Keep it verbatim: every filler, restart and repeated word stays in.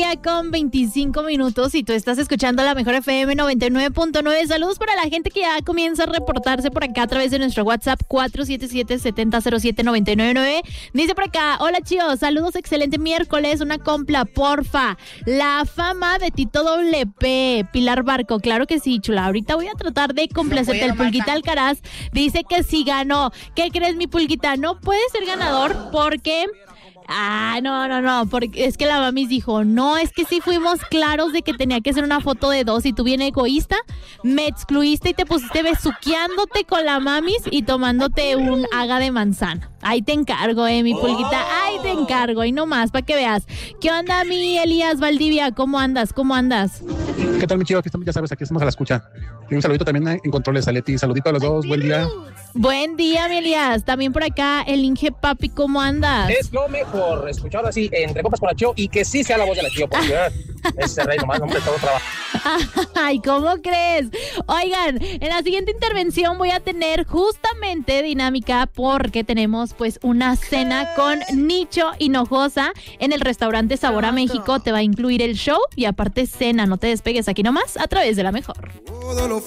día con veinticinco minutos y tú estás escuchando la mejor F M noventa y nueve punto nueve. Saludos para la gente que ya comienza a reportarse por acá a través de nuestro WhatsApp cuatro siete siete, siete cero cero siete, nueve nueve nueve. Dice por acá, hola chicos, saludos, excelente miércoles, una compla, porfa. La fama de Tito W P, Pilar Barco, claro que sí, chula. Ahorita voy a tratar de complacerte. El Pulguita Alcaraz dice que sí ganó. ¿Qué crees, mi Pulguita? No puede ser ganador porque... Ah, no, no, no, porque es que la mamis dijo, no, es que sí fuimos claros de que tenía que ser una foto de dos y tú bien egoísta, me excluiste y te pusiste besuqueándote con la mamis y tomándote un haga de manzana. Ahí te encargo, eh, mi Pulguita, ahí te encargo, y no más, para que veas. ¿Qué onda, mi Elías Valdivia? ¿Cómo andas? ¿Cómo andas? ¿Qué tal, mi chido? Aquí estamos, ya sabes, aquí estamos a la escucha. Y un saludito también en controles a Leti, saludito a los dos, buen día. Buen día, mi Elías. También por acá, el Inge Papi, ¿cómo andas? Es lo mejor, escuchar así, entre copas con la Chio, y que sí sea la voz de la Chio, porque ese rey nomás, hombre, todo trabajo. Ay, ¿cómo crees? Oigan, en la siguiente intervención voy a tener justamente dinámica porque tenemos pues una cena con Nicho Hinojosa en el restaurante Sabor a México. Te va a incluir el show y aparte cena. No te despegues, aquí nomás a través de la mejor.